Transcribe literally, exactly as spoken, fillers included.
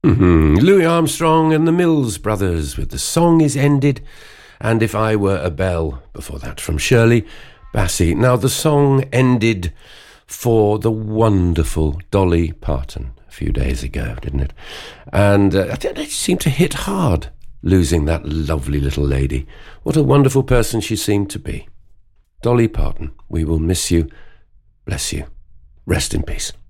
Mm-hmm. Louis Armstrong and the Mills Brothers with The Song Is Ended, and If I Were a Bell before that from Shirley Bassey. Now, the song ended for the wonderful Dolly Parton a few days ago, didn't it? And uh, it seemed to hit hard, losing that lovely little lady. What a wonderful person she seemed to be. Dolly Parton, we will miss you. Bless you. Rest in peace.